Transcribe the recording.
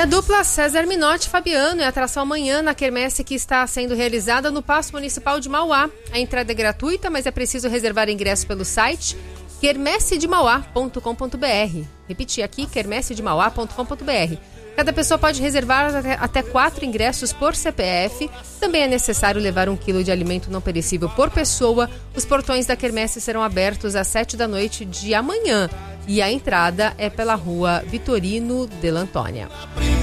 A dupla César Minotti e Fabiano é atração amanhã na quermesse que está sendo realizada no Paço Municipal de Mauá. A entrada é gratuita, mas é preciso reservar ingresso pelo site quermessedemauá.com.br. Repetir aqui, quermessedemauá.com.br. Cada pessoa pode reservar até 4 ingressos por CPF. Também é necessário levar 1 quilo de alimento não perecível por pessoa. Os portões da quermesse serão abertos às 7 da noite de amanhã. E a entrada é pela rua Vitorino de Lantônia.